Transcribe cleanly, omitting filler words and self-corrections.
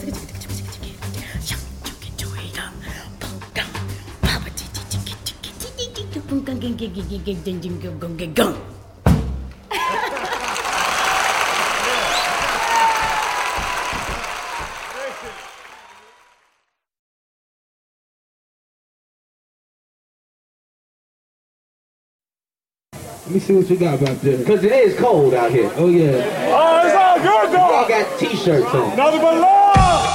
Let me see what you got back there. Because it is cold out here. Oh, yeah. Oh, it's all good, though. Y'all got t-shirts on. Nothing but love.